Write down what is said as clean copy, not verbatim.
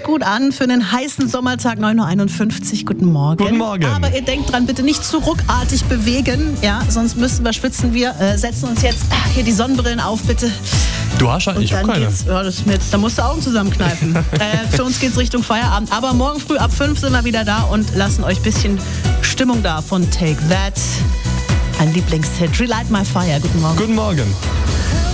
gut an für einen heißen Sommertag, 9.51 Uhr. Guten Morgen. Guten Morgen. Aber ihr denkt dran, bitte nicht zu ruckartig bewegen, ja, sonst schwitzen wir. Setzen uns jetzt hier die Sonnenbrillen auf, bitte. Du hast halt, ich habe keine. Da musst du Augen zusammenkneifen. Für uns geht's Richtung Feierabend. Aber morgen früh ab 5 sind wir wieder da und lassen euch ein bisschen Stimmung da von Take That. Ein Lieblingshit. Relight My Fire. Guten Morgen. Guten Morgen.